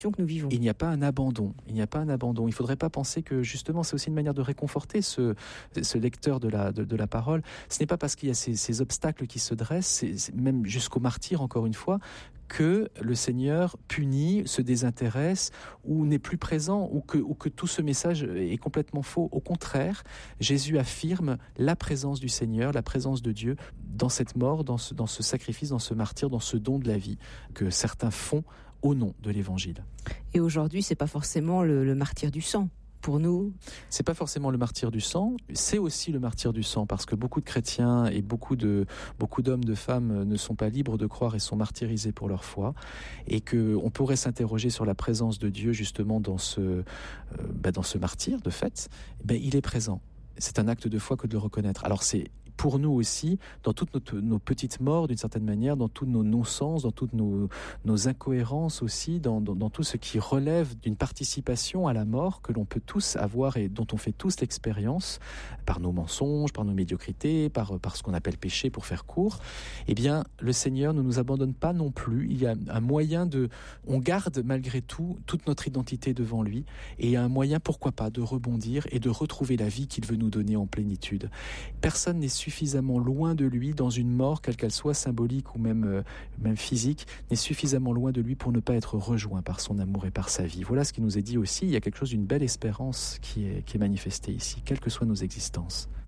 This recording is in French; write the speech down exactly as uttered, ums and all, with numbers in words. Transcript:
que nous vivons. Il n'y a pas un abandon. Il n'y a pas un abandon. Il ne faudrait pas penser que justement c'est aussi une manière de réconforter ce, ce lecteur de la, de, de la parole. Ce n'est pas parce qu'il y a ces, ces obstacles qui se dressent, c'est, c'est même jusqu'au martyr encore une fois, que le Seigneur punit, se désintéresse ou n'est plus présent ou que, ou que tout ce message est complètement faux. Au contraire, Jésus affirme la présence du Seigneur, la présence de Dieu dans cette mort, dans ce, dans ce sacrifice, dans ce martyr, dans ce don de la vie que certains font au nom de l'Évangile. Et aujourd'hui, c'est pas forcément le, le martyr du sang. Pour nous, c'est pas forcément le martyr du sang, c'est aussi le martyr du sang, parce que beaucoup de chrétiens et beaucoup de beaucoup d'hommes, de femmes ne sont pas libres de croire et sont martyrisés pour leur foi, et que on pourrait s'interroger sur la présence de Dieu justement dans ce euh, bah, dans ce martyr de fait. Ben il est présent. C'est un acte de foi que de le reconnaître. Alors c'est pour nous aussi, dans toutes nos, nos petites morts d'une certaine manière, dans tous nos non-sens, dans toutes nos, nos incohérences aussi, dans, dans, dans tout ce qui relève d'une participation à la mort que l'on peut tous avoir et dont on fait tous l'expérience, par nos mensonges, par nos médiocrités, par, par ce qu'on appelle péché pour faire court, eh bien le Seigneur ne nous abandonne pas non plus. Il y a un moyen de... On garde malgré tout toute notre identité devant lui, et il y a un moyen, pourquoi pas, de rebondir et de retrouver la vie qu'il veut nous donner en plénitude. Personne n'est suffisamment loin de lui dans une mort, quelle qu'elle soit, symbolique ou même, euh, même physique, n'est suffisamment loin de lui pour ne pas être rejoint par son amour et par sa vie. Voilà ce qui nous est dit aussi. Il y a quelque chose d'une belle espérance qui est, qui est manifestée ici, quelles que soient nos existences.